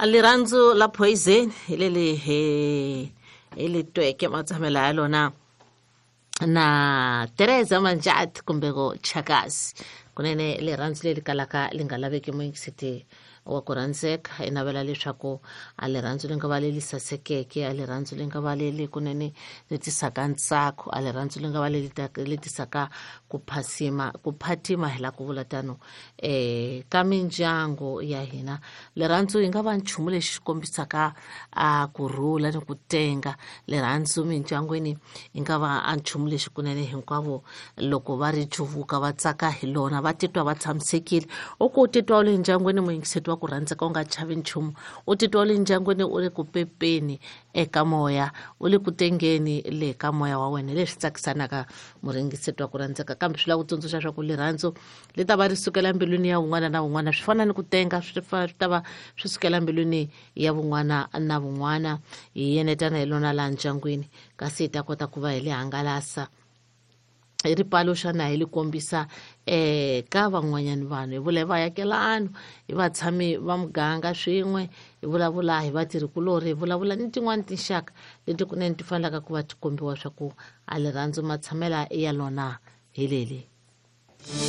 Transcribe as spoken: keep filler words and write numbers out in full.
Aliranzo la poison ilele he ile tweke matsamela ya lona na Teresa Manjat kumbego chakas kunene liranzo le kalaka lingalaveke mo ikisete wa kuranzek inavela leswaku aliranzo lingavaleli sasekeke aliranzo lingavaleli kunene letisaka ntsako aliranzo lingavaleli letisaka kuphasima kuphatima hela kuvula tano eh kamindyangu ya hina liranzo ingava nchumu lexi kombisaka a kurhula ni ku tenga liranzo mindyangwini ingava a nchumu lexi kunene hinkwavo loko va ri chuvuka va tsaka hi lona va titwa va tshamisekile u ku titwa u le ndyangwini muyingiseti wa ku rhandzeka u nga chavi nchumu u titwa u le ndyangwini u le ku pepeni eka moya u le ku tengeni le ka moya wa wena leswi tsakisanaka muringiseti wa ku rhandzeka kambe swi lava ku tsundzuxa swa ku lirandzo li ta va ri sukela mbilwini ya un'wana na un'wana swi fana ni ku tenga swi ta va swi sukela mbilwini ya vun'wana na vun'wana hi yenetana hi lona laha ndyangwini kasi hi ta kota ku va hi le hangalasa hi ri paluxana hi li kombisa eh ka van'wanyana vanhu hi vula hi vaakelani hi vatshami va muganga swin'we hi vulavula hi vatirhikulori hi vulavula ni tin'wani tinxaka leti kunene ti fanelaka ku va ti kombiwa swa ku a lirandzo matshamela ya lona hi leli